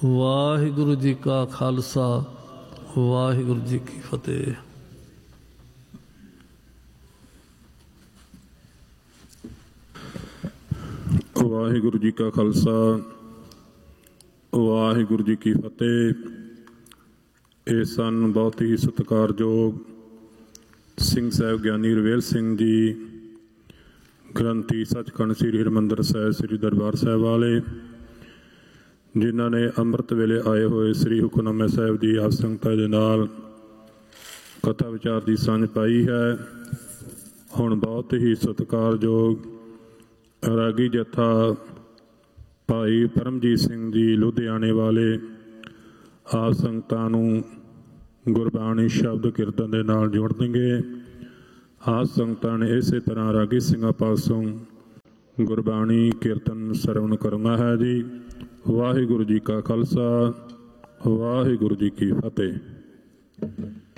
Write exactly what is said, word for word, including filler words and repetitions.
ਵਾਹਿਗੁਰੂ ਜੀ ਕਾ ਖਾਲਸਾ ਵਾਹਿਗੁਰੂ ਜੀ ਕੀ ਫਤਿਹ। ਵਾਹਿਗੁਰੂ ਜੀ ਕਾ ਖਾਲਸਾ ਵਾਹਿਗੁਰੂ ਜੀ ਕੀ ਫਤਿਹ। ਇਹ ਸਨ ਬਹੁਤ ਹੀ ਸਤਿਕਾਰਯੋਗ ਸਿੰਘ ਸਾਹਿਬ ਗਿਆਨੀ ਰਵੇਲ ਸਿੰਘ ਜੀ, ਗ੍ਰੰਥੀ ਸੱਚਖੰਡ ਸ੍ਰੀ ਹਰਿਮੰਦਰ ਸਾਹਿਬ ਸ੍ਰੀ ਦਰਬਾਰ ਸਾਹਿਬ ਵਾਲੇ, ਜਿਨ੍ਹਾਂ ਨੇ ਅੰਮ੍ਰਿਤ ਵੇਲੇ ਆਏ ਹੋਏ ਸ੍ਰੀ ਹੁਕਮਨਾਮਾ ਸਾਹਿਬ ਦੀ ਆਪ ਸੰਗਤਾਂ ਦੇ ਨਾਲ ਕਥਾ ਵਿਚਾਰ ਦੀ ਸਾਂਝ ਪਾਈ ਹੈ। ਹੁਣ ਬਹੁਤ ਹੀ ਸਤਿਕਾਰਯੋਗ ਰਾਗੀ ਜਥਾ ਭਾਈ ਪਰਮਜੀਤ ਸਿੰਘ ਜੀ ਲੁਧਿਆਣੇ ਵਾਲੇ ਆਪ ਸੰਗਤਾਂ ਨੂੰ ਗੁਰਬਾਣੀ ਸ਼ਬਦ ਕੀਰਤਨ ਦੇ ਨਾਲ ਜੋੜ ਦੇਣਗੇ। ਆਪ ਸੰਗਤਾਂ ਨੇ ਇਸੇ ਤਰ੍ਹਾਂ ਰਾਗੀ ਸਿੰਘਾਂ ਪਾਸੋਂ ਗੁਰਬਾਣੀ ਕੀਰਤਨ ਸਰਵਣ ਕਰਨਾ ਹੈ ਜੀ। ਵਾਹਿਗੁਰੂ ਜੀ ਕਾ ਖਾਲਸਾ ਵਾਹਿਗੁਰੂ ਜੀ ਕੀ ਫਤਿਹ।